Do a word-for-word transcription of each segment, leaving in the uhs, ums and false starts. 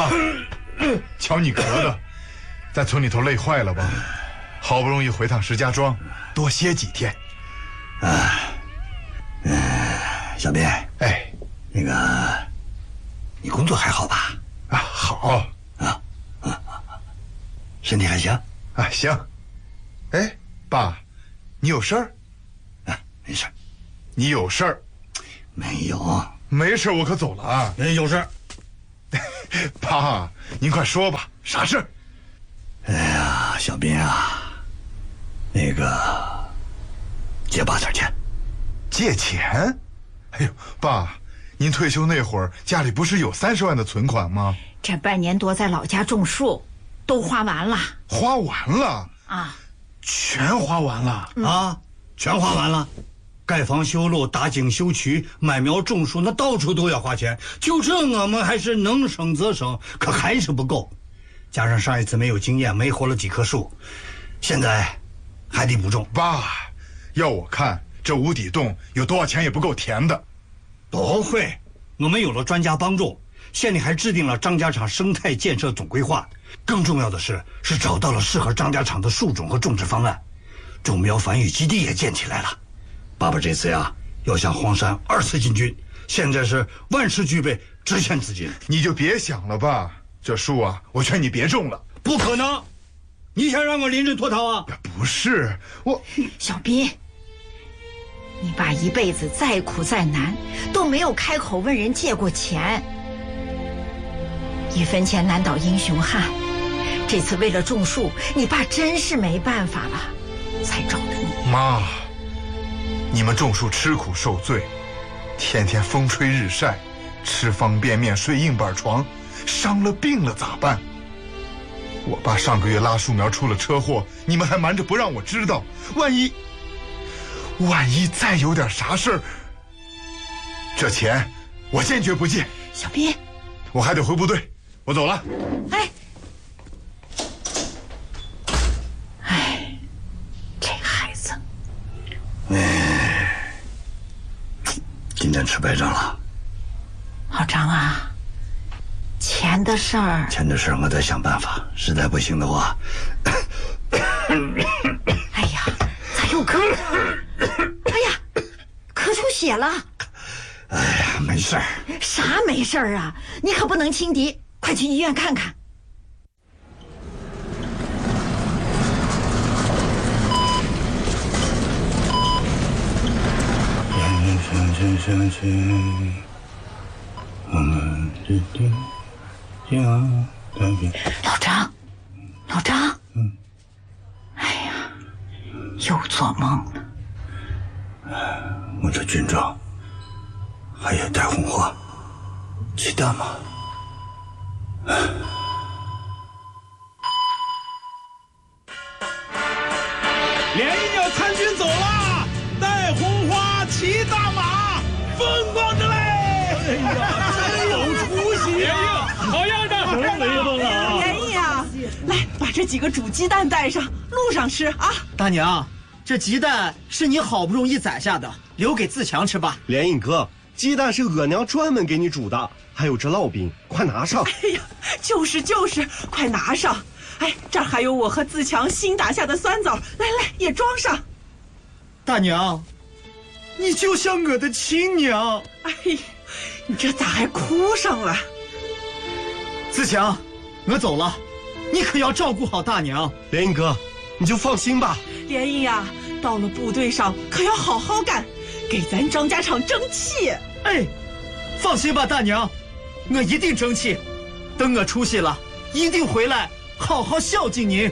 爸，瞧你咳的，在村里头累坏了吧？好不容易回趟石家庄，多歇几天。 啊，嗯、呃，小斌， 哎， 那个，你工作还好吧？ 啊，好啊，啊，身体还行？ 啊，行。哎，爸，你有事儿？ 啊，没事。 你有事儿？ 没有。 没事，我可走了啊。 哎，有事。 爸，您快说吧，啥事？ 哎呀，小斌啊，那个借爸点钱。 借钱？哎呦，爸，您退休那会儿家里不是有三十万的存款吗？ 这半年多在老家种树，都花完了。 花完了啊？ 全花完了、 嗯、啊？全花完了。盖房修路、打井修渠、买苗种树，那到处都要花钱。就这我们还是能省则省，可还是不够。加上上一次没有经验，没活了几棵树，现在还得补种。 爸，要我看，这无底洞有多少钱也不够填的。 不会，我们有了专家帮助，县里还制定了张家场生态建设总规划。更重要的是，是找到了适合张家场的树种和种植方案，种苗繁育基地也建起来了。爸爸这次呀，要向荒山二次进军，现在是万事俱备，只欠资金。 你就别想了吧，这树啊，我劝你别种了。 不可能，你想让我临阵脱逃啊？ 不是我， 小斌，你爸一辈子再苦再难，都没有开口问人借过钱，一分钱难倒英雄汉。这次为了种树，你爸真是没办法了，才找的你。 妈，你们种树吃苦受罪，天天风吹日晒，吃方便面睡硬板床，伤了病了咋办？我爸上个月拉树苗出了车祸，你们还瞒着不让我知道，万一万一再有点啥事儿，这钱我坚决不借。 小斌， 我还得回部队，我走了。 哎，哎，这孩子， 哎，今天吃白账了。 老张啊，钱的事儿， 钱的事儿我再想办法，实在不行的话。 哎呀，咋又咳？哎呀，咳出血了！ 哎呀，没事儿。 啥没事儿啊？你可不能轻敌，快去医院看看。 相亲相亲，我们决定家改变。 老张，老张， 嗯， 哎呀，又做梦了。 我这军装还有带红花，鸡蛋吗？ 连一鸟参军走啦，带红花骑大马，风光着嘞！哎呀，真有出息啊！好样的，真威风啊！ 连毅啊，来把这几个煮鸡蛋带上，路上吃啊！ 大娘，这鸡蛋是你好不容易宰下的，留给自强吃吧。 连印哥，鸡蛋是额娘专门给你煮的，还有这烙饼，快拿上！ 哎呀，就是就是，快拿上！哎，这儿还有我和自强新打下的酸枣，来来，也装上。 大娘，你就像我的亲娘。 哎呀，你这咋还哭上了？ 自强，我走了，你可要照顾好大娘。 连印哥，你就放心吧。 连毅呀，到了部队上可要好好干，给咱张家场争气。 哎，放心吧，大娘，我一定争气。等我出息了，一定回来好好孝敬您。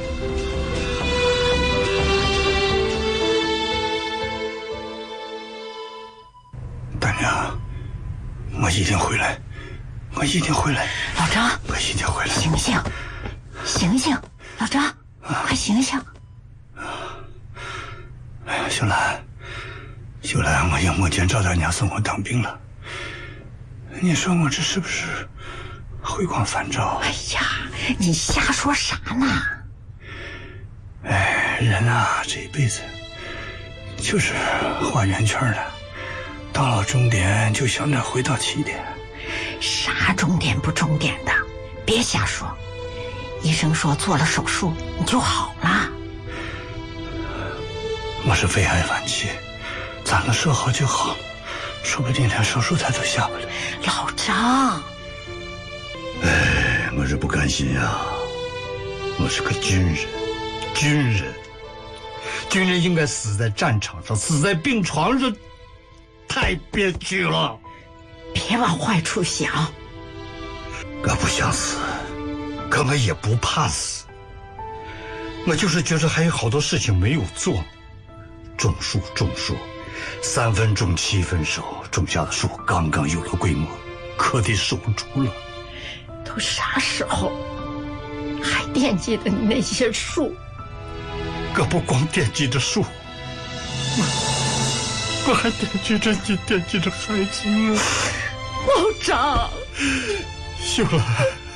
大娘，我一定回来，我一定回来。 老张， 我一定回来。 醒醒，醒醒，老张，啊、快醒醒！ 哎呀，秀兰，秀兰，我也没见赵大娘送我当兵了。你说我这是不是回光返照？ 哎呀，你瞎说啥呢？ 哎，人啊，这一辈子就是画圆圈的，到了终点就想着回到起点。 啥终点不终点的？ 别瞎说。医生说做了手术你就好了。 我是肺癌晚期，攒了射好就好，说不定连手术台都下不了。 老张， 哎，我是不甘心呀！我是个军人，军人，军人应该死在战场上，死在病床上，太憋屈了。 别往坏处想。 我不想死，可我也不怕死。我就是觉得还有好多事情没有做。种树，种树，三分种，七分熟。种下的树刚刚有了规模，可得守住了。 都啥时候，还惦记着你那些树？ 我不光惦记着树，我我还惦记着你，惦记着孩子呢。 老张， 秀兰，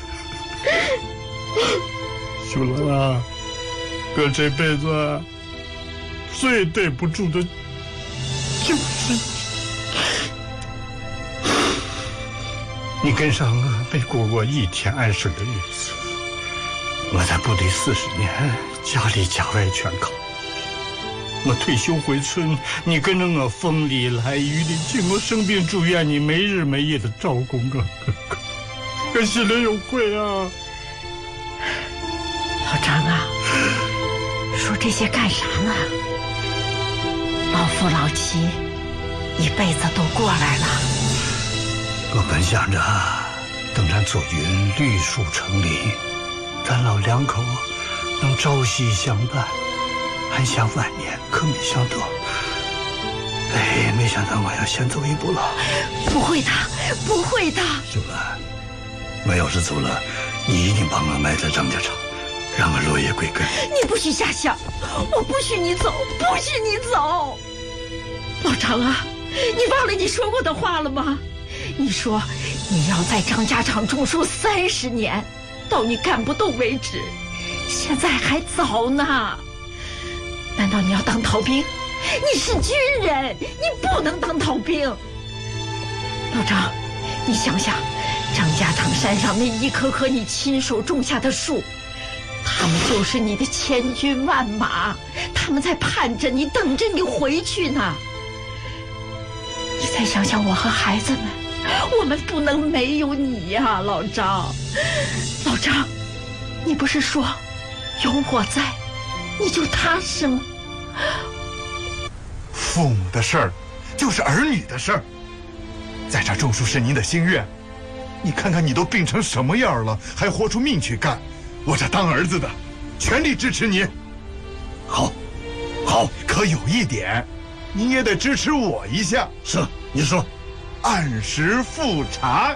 秀兰啊，我这辈子最对不住的就是你。你跟上我没过过一天安生的日子。我在部队四十年，家里家外全靠。我退休回村，你跟着我风里来雨里去，我生病住院，你没日没夜的照顾我，我心里有愧啊。 老张啊，说这些干啥呢？老夫老妻，一辈子都过来了。 我本想着等咱左云绿树成林，咱老两口能朝夕相伴，安享晚年，可没想到，哎，没想到我要先走一步了。 不会的，不会的。 秀兰，我要是走了，你一定把我埋在张家场，让我落叶归根。 你不许瞎想，我不许你走，不许你走。老张啊，你忘了你说过的话了吗？你说你要在张家场种树三十年，到你干不动为止。现在还早呢。难道你要当逃兵？你是军人，你不能当逃兵。老张，你想想，张家场山上那一棵棵你亲手种下的树，他们就是你的千军万马，他们在盼着你，等着你回去呢。你再想想我和孩子们，我们不能没有你呀，老张。老张，你不是说有我在你就踏实吗？ 父母的事儿就是儿女的事儿，在这种树是您的心愿，你看看你都病成什么样了，还豁出命去干，我这当儿子的全力支持你。 好，好， 可有一点，你也得支持我一下。 是，你说， 按时复查。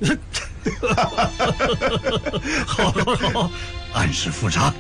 好，好，按时复查。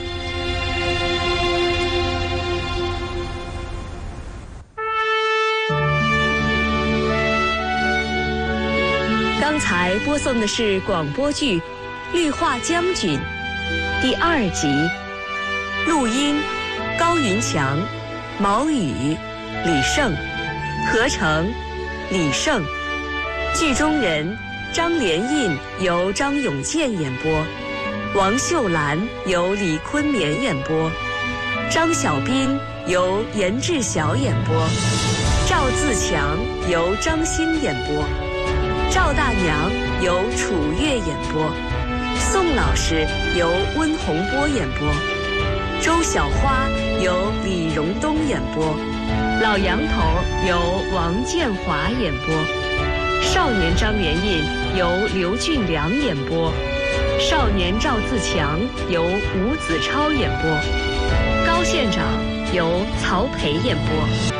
刚才播送的是广播剧《绿化将军》第二集，录音高云强、毛宇、李胜，合成李胜，剧中人张连印由张永健演播，王秀兰由李坤绵演播，张小斌由严志晓演播，赵自强由张欣演播，赵大娘由楚月演播，宋老师由温洪波演播，周小花由李荣东演播，老杨头由王建华演播，少年张连印由刘俊良演播，少年赵自强由吴子超演播，高县长由曹培演播。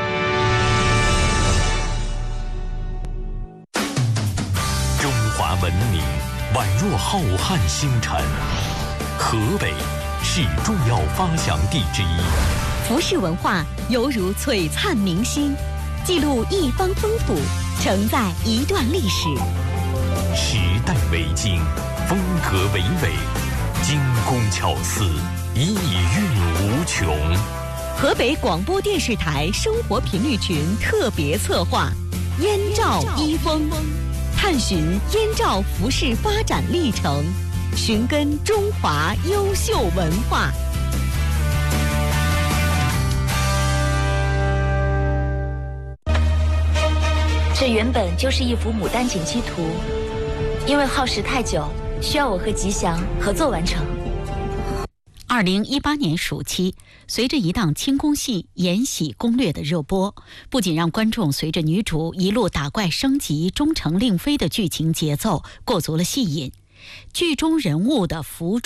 中华文明宛若浩瀚星辰，河北是重要发祥地之一。 服饰文化犹如璀璨明星，记录一方风土，承载一段历史。 时代为经，风格为纬，精工巧思，意蕴无穷。 河北广播电视台生活频率群特别策划《燕赵衣风》，探寻燕赵服饰发展历程， 寻根中华优秀文化。 这原本就是一幅牡丹锦鸡图，因为耗时太久，需要我和吉祥合作完成。 二零一八年暑期，随着一档清宫戏《延禧攻略》的热播，不仅让观众随着女主一路打怪升级、终成令妃的剧情节奏过足了戏瘾，剧中人物的服装